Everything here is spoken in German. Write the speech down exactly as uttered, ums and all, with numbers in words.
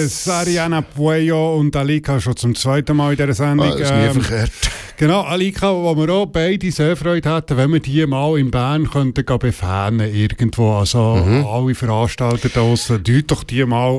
Yes, Ariana Puello und Alika schon zum zweiten Mal in dieser Sendung. Ah, das ist nie ähm, verkehrt. Genau, Alika, wo wir auch beide sehr Freude hätten, wenn wir die mal in Bern könnten befähnen irgendwo. Also Mhm. alle Veranstalter da draussen, tut doch die mal